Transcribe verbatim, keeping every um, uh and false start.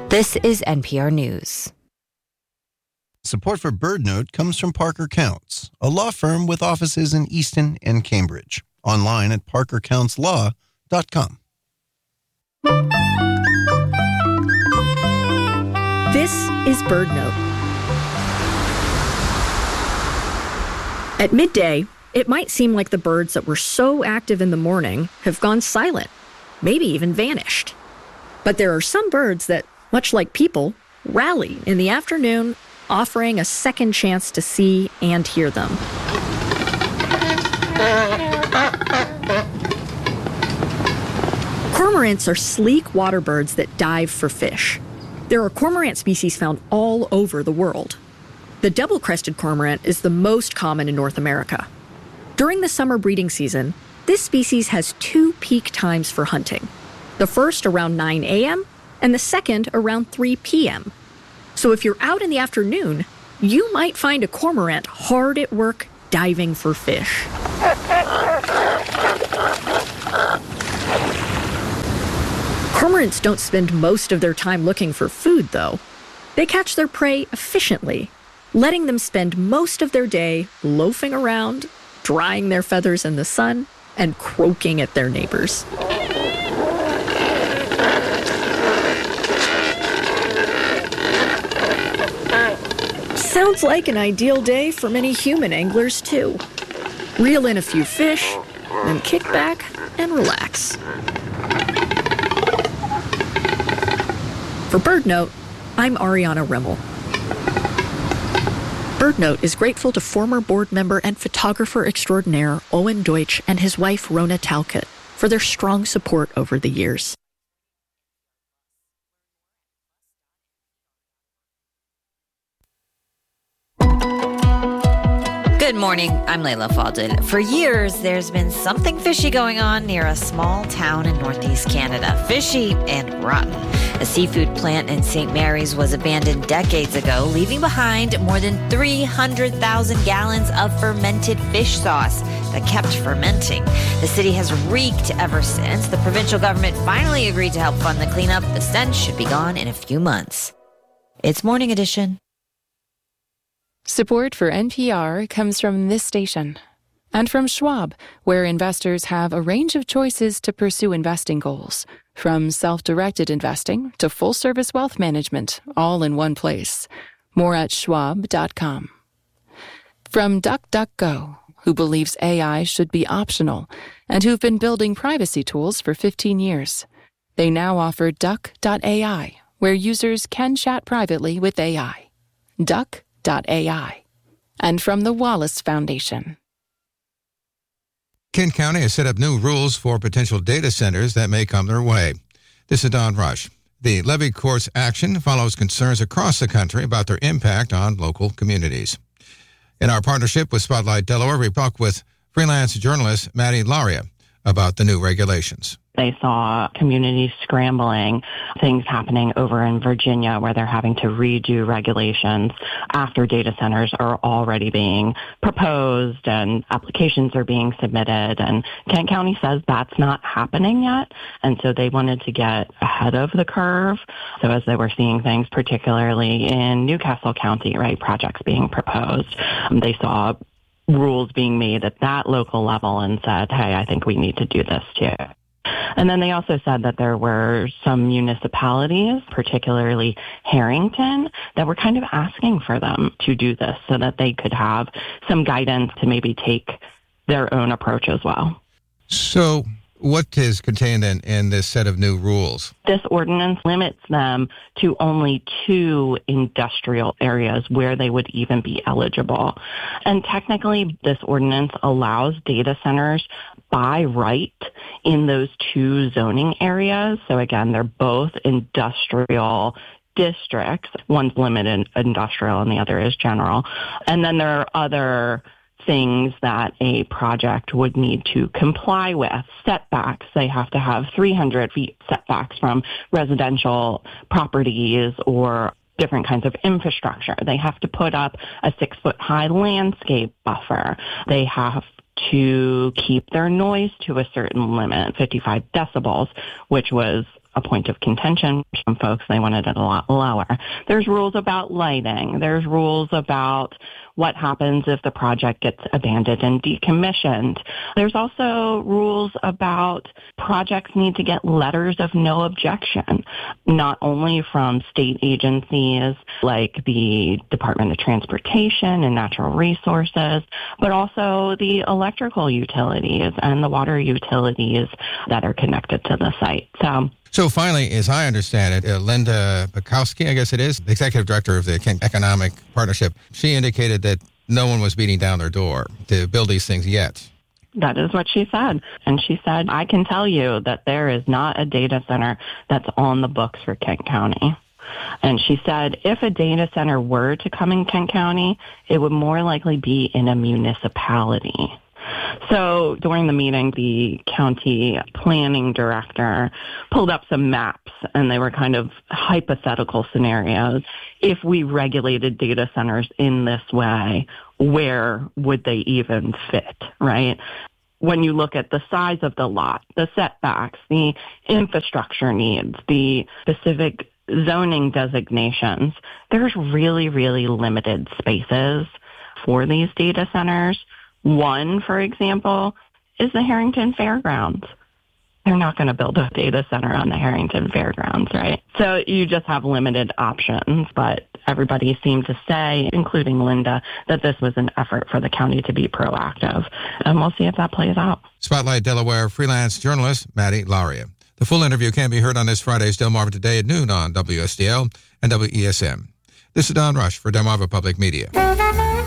This is N P R News. Support for BirdNote comes from Parker Counts, a law firm with offices in Easton and Cambridge. Online at parker counts law dot com. This is BirdNote. At midday, it might seem like the birds that were so active in the morning have gone silent, maybe even vanished. But there are some birds that, much like people, rally in the afternoon, offering a second chance to see and hear them. Cormorants are sleek water birds that dive for fish. There are cormorant species found all over the world. The double-crested cormorant is the most common in North America. During the summer breeding season, this species has two peak times for hunting. The first around nine a.m. and the second around three p.m. So if you're out in the afternoon, you might find a cormorant hard at work diving for fish. Cormorants don't spend most of their time looking for food, though. They catch their prey efficiently, letting them spend most of their day loafing around, drying their feathers in the sun, and croaking at their neighbors. Sounds like an ideal day for many human anglers, too. Reel in a few fish, then kick back and relax. For BirdNote, I'm Ariana Rimmel. BirdNote is grateful to former board member and photographer extraordinaire Owen Deutsch and his wife Rona Talcott for their strong support over the years. Good morning, I'm Layla Falded. For years, there's been something fishy going on near a small town in northeast Canada. Fishy and rotten. A seafood plant in Saint Mary's was abandoned decades ago, leaving behind more than three hundred thousand gallons of fermented fish sauce that kept fermenting. The city has reeked ever since. The provincial government finally agreed to help fund the cleanup. The stench should be gone in a few months. It's Morning Edition. Support for N P R comes from this station and from Schwab, where investors have a range of choices to pursue investing goals, from self-directed investing to full-service wealth management, all in one place. More at schwab dot com. From DuckDuckGo, who believes A I should be optional and who've been building privacy tools for fifteen years. They now offer duck dot A I, where users can chat privately with A I. duck dot A I. And from the Wallace Foundation. Kent County has set up new rules for potential data centers that may come their way. This is Don Rush. The levy court's action follows concerns across the country about their impact on local communities. In our partnership with Spotlight Delaware, we talk with freelance journalist Maddie Laria about the new regulations. They saw communities scrambling, things happening over in Virginia where they're having to redo regulations after data centers are already being proposed and applications are being submitted. And Kent County says that's not happening yet. And so they wanted to get ahead of the curve. So as they were seeing things, particularly in Newcastle County, right, projects being proposed, um, they saw rules being made at that local level and said, hey, I think we need to do this too. And then they also said that there were some municipalities, particularly Harrington, that were kind of asking for them to do this so that they could have some guidance to maybe take their own approach as well. So what is contained in, in this set of new rules? This ordinance limits them to only two industrial areas where they would even be eligible. And technically, this ordinance allows data centers by right in those two zoning areas. So again, they're both industrial districts. One's limited industrial and the other is general. And then there are other things that a project would need to comply with. Setbacks, they have to have three hundred feet setbacks from residential properties or different kinds of infrastructure. They have to put up a six-foot-high landscape buffer. They have to keep their noise to a certain limit, fifty-five decibels, which was a point of contention for some folks. They wanted it a lot lower. There's rules about lighting. There's rules about what happens if the project gets abandoned and decommissioned. There's also rules about projects need to get letters of no objection, not only from state agencies like the Department of Transportation and Natural Resources, but also the electrical utilities and the water utilities that are connected to the site. So So finally, as I understand it, uh, Linda Bukowski, I guess it is, the executive director of the Kent Economic Partnership, she indicated that no one was beating down their door to build these things yet. That is what she said. And she said, I can tell you that there is not a data center that's on the books for Kent County. And she said, if a data center were to come in Kent County, it would more likely be in a municipality. So during the meeting, the county planning director pulled up some maps, and they were kind of hypothetical scenarios. If we regulated data centers in this way, where would they even fit, right? When you look at the size of the lot, the setbacks, the infrastructure needs, the specific zoning designations, there's really, really limited spaces for these data centers. One, for example, is the Harrington Fairgrounds. They're not going to build a data center on the Harrington Fairgrounds, right? So you just have limited options, but everybody seemed to say, including Linda, that this was an effort for the county to be proactive. And we'll see if that plays out. Spotlight Delaware freelance journalist Maddie Laria. The full interview can be heard on this Friday's Delmarva Today at noon on W S D L and W E S M. This is Don Rush for Delmarva Public Media.